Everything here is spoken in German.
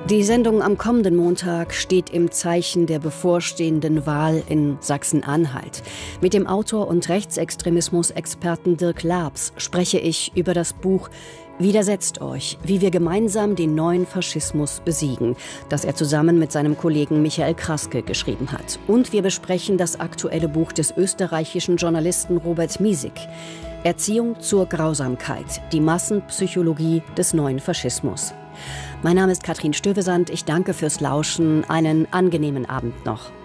Die Sendung am kommenden Montag steht im Zeichen der bevorstehenden Wahl in Sachsen-Anhalt. Mit dem Autor und Rechtsextremismus-Experten Dirk Laabs spreche ich über das Buch »Widersetzt euch, wie wir gemeinsam den neuen Faschismus besiegen«, das er zusammen mit seinem Kollegen Michael Kraske geschrieben hat. Und wir besprechen das aktuelle Buch des österreichischen Journalisten Robert Miesig, »Erziehung zur Grausamkeit. Die Massenpsychologie des neuen Faschismus«. Mein Name ist Katrin Stövesand. Ich danke fürs Lauschen. Einen angenehmen Abend noch.